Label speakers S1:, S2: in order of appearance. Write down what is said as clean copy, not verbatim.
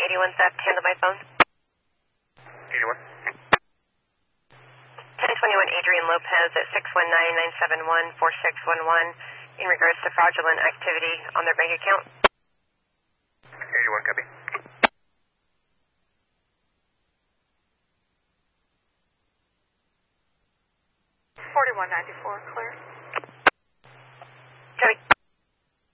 S1: 81 theft, handled by phone.
S2: 81.
S1: 1021 Adrian Lopez at 619-971-4611 in regards to fraudulent activity on their bank account.
S2: 81, copy.
S3: 4194, clear.
S1: Copy.